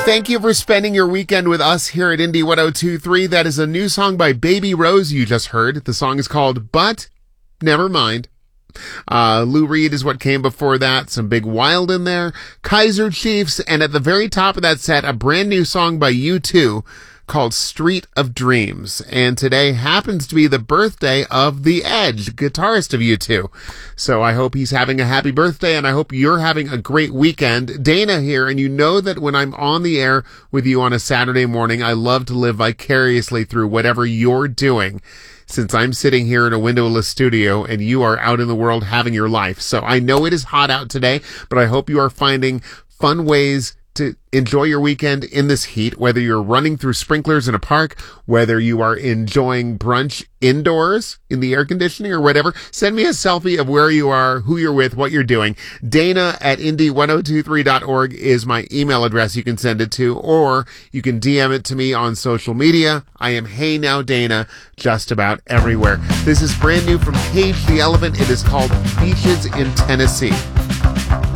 Thank you for spending your weekend with us here at Indie 102.3. That is a new song by Baby Rose you just heard. The song is called But Never Mind. Lou Reed is what came before that. Some Big Wild in there. Kaiser Chiefs. And at the very top of that set, a brand new song by U2 called Street of Dreams. And today happens to be the birthday of The Edge, guitarist of U2. So I hope he's having a happy birthday, and I hope you're having a great weekend. Dana here, and you know that when I'm on the air with you on a Saturday morning, I love to live vicariously through whatever you're doing, since I'm sitting here in a windowless studio and you are out in the world having your life. So I know it is hot out today, but I hope you are finding fun ways to enjoy your weekend in this heat, whether you're running through sprinklers in a park, whether you are enjoying brunch indoors in the air conditioning or whatever. Send me a selfie of where you are, who you're with, what you're doing. Dana at indie1023.org is my email address you can send it to, or you can DM it to me on social media. I am Hey Now Dana just about everywhere. This is brand new from Cage the Elephant. It is called Beaches in Tennessee.